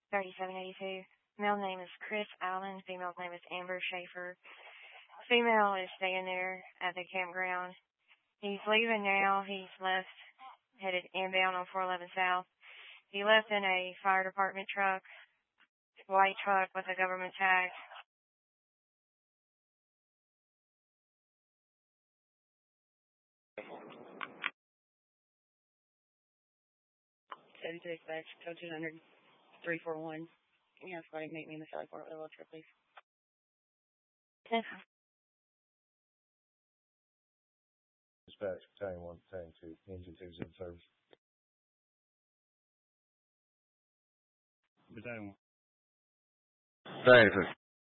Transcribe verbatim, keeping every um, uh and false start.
thirty-seven eighty-two. Male name is Chris Allen. Female name is Amber Schaefer. Female is staying there at the campground. He's leaving now. He's left, headed inbound on four eleven South. He left in a fire department truck, white truck with a government tag. seventy-two dispatch, code two hundred, three four one. Can you have somebody meet me in the Sally Port with a wheelchair, please? Yes. Dispatch, battalion one, battalion two, engine two, in service. Battalion one. Battalion two.